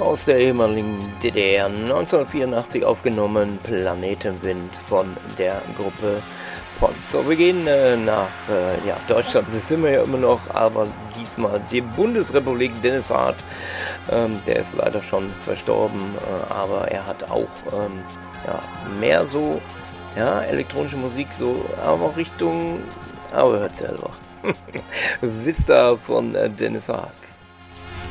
aus der ehemaligen DDR, 1984 aufgenommen, Planetenwind von der Gruppe Pond. So, wir gehen nach Deutschland, das sind wir ja immer noch, aber diesmal die Bundesrepublik. Dennis Hart, der ist leider schon verstorben, aber er hat auch mehr so, elektronische Musik, so, aber Richtung, aber hört selber. Vista von Dennis Hart.